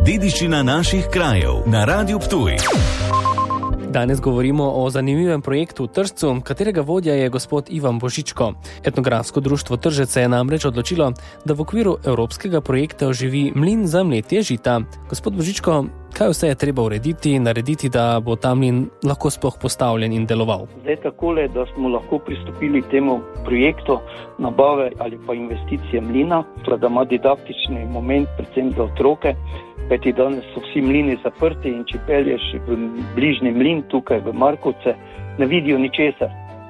Dediščina naših krajev na Radiu Ptuj. Danes govorimo o zanimivem projektu v Tržcu, katerega vodja je gospod Ivan Božičko. Etnografsko društvo Tržec se je namreč odločilo, da v okviru evropskega projekta oživi mlin za mletje žita. Gospod Božičko, kaj vse je treba narediti, da bo ta mlin lahko sploh postavljen in deloval? Zdaj takole, da smo lahko pristopili temu projektu nabave ali pa investicije mlina, da ima didaktični moment predvsem za otroke, kajti danes so vsi mlini zaprti in če pelješ v bližnji mlin tukaj v Markovce, ne vidijo ničesar.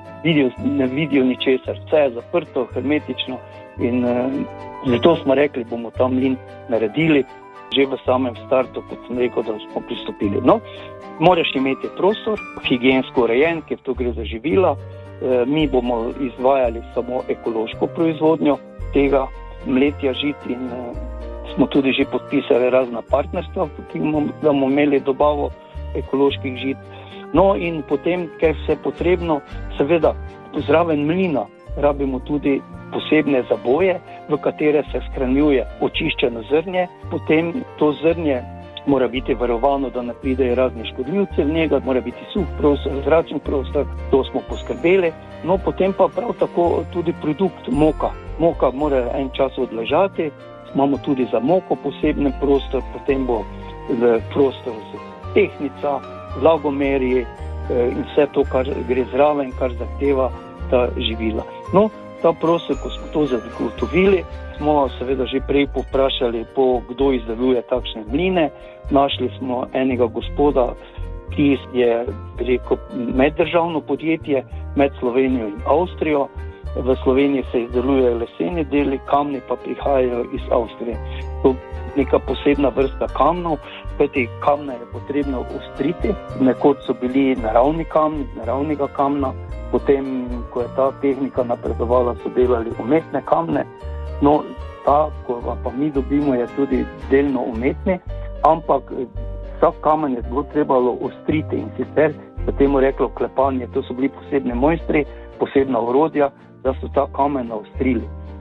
Vse je zaprto, hermetično in zato smo rekli, bomo ta mlin naredili že v samem startu, kot sem rekel, da smo pristopili. No, moraš imeti prostor, higiensko urejen, ker to gre za živila. Mi bomo izvajali samo ekološko proizvodnjo tega mletja žit in smo tudi že podpisali razna partnerstva, ki bomo imeli dobavo ekoloških žit. No in potem, kaj vse potrebno, seveda, zraven mlina rabimo tudi posebne zaboje, v katere se shranjuje očiščeno zrnje. Potem to zrnje mora biti varovano, da ne pridejo razni škodljivci v njega, mora biti suh prostor, zračen prostor, to smo poskrbeli. No, potem pa prav tako tudi produkt moka. Moka mora en čas odležati, imamo tudi za moko poseben prostor, potem bo prostor z tehnica, vlagomerji in vse to, kar gre zraven, kar zahteva ta živila. No, ta prostor, ko smo to zagotovili, smo seveda že prej povprašali, kdo izdeluje takšne mline. Našli smo enega gospoda, ki je, rekel, meddržavno podjetje med Slovenijo in Avstrijo. V Sloveniji se izdelujejo leseni deli, kamni pa prihajajo iz Avstrije. To je neka posebna vrsta kamnov, kajti kamne je potrebno ostriti. Nekoč so bili naravni kamni, naravnega kamna, potem, ko je ta tehnika napredovala, so delali umetne kamne. No, ta, ko pa mi dobimo, je tudi delno umetni, ampak vsak kamen je bilo trebalo ostriti in sicer se temu reklo klepanje. To so bili posebni mojstri, posebna orodja, da so ta kamen naostrili.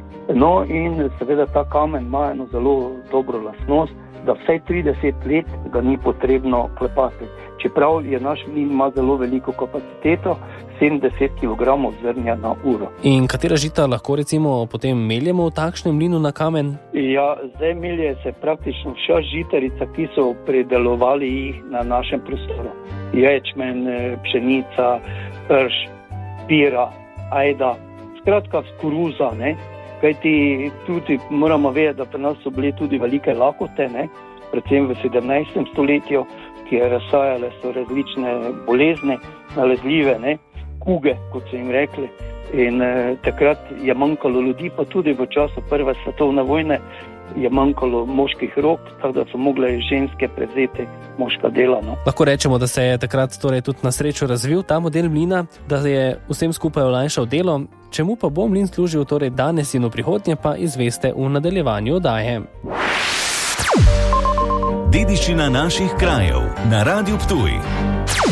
No in seveda ta kamen ima eno zelo dobro lastnost, da vsaj 30 let ga ni potrebno klepati. Čeprav je naš mlin ima zelo veliko kapaciteto, 70 kg zrnja na uro. In katera žita lahko recimo potem meljemo v takšnem mlinu na kamen? Ja, zdaj melje se praktično vsa žitarica, ki so predelovali jih na našem prostoru. Ječmen, pšenica, rž, pira, ajda, skratka koruza, ne? Kajti tudi moramo vedeti, da pri nas so bile tudi velike lakote, ne? Predvsem v 17. stoletju, ki je razsajale so različne bolezni, nalezljive, ne? Kuge, kot so jim rekli. In takrat je manjkalo ljudi, pa tudi v času prve svetovne vojne je manjkalo moških rok, tako da so mogle ženske prevzeti moška dela. No. Lahko rečemo, da se je takrat torej tudi na srečo razvil ta model mlina, da je vsem skupaj olajšal delo. Čemu pa bo mlin služil torej danes in v prihodnje, pa izveste v nadaljevanju oddaje. Dediščina naših krajev na Radiu Ptuj.